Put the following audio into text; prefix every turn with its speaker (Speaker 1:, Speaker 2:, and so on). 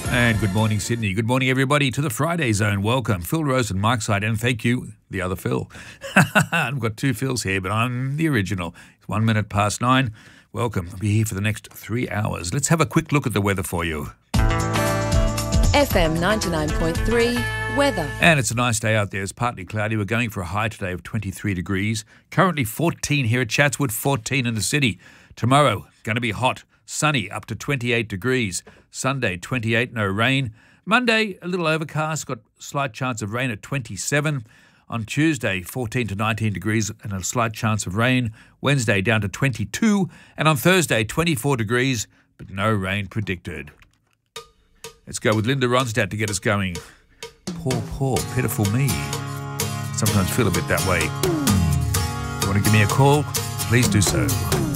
Speaker 1: And good morning, Sydney. Good morning, everybody, to the Friday Zone. Welcome. Phil Rose and Mark Side, and thank you, the other Phil. I've got two Phils here, but I'm the original. It's 1 minute past 9. Welcome. I'll be here for the next 3 hours. Let's have a quick look at the weather for you.
Speaker 2: FM 99.3 weather.
Speaker 1: And it's a nice day out there. It's partly cloudy. We're going for a high today of 23 degrees. Currently 14 here at Chatswood, 14 in the city. Tomorrow, going to be hot. Sunny, up to 28 degrees. Sunday, 28, no rain. Monday, a little overcast, got slight chance of rain at 27. On Tuesday, 14 to 19 degrees and a slight chance of rain. Wednesday, down to 22. And on Thursday, 24 degrees, but no rain predicted. Let's go with Linda Ronstadt to get us going. Poor, pitiful me. Sometimes feel a bit that way. If you want to give me a call, please do so.